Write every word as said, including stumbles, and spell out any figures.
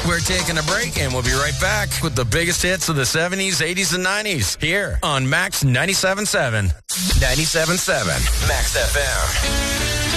We're taking a break, and we'll be right back with the biggest hits of the seventies, eighties, and nineties here on Max ninety-seven point seven. ninety-seven point seven Max F M.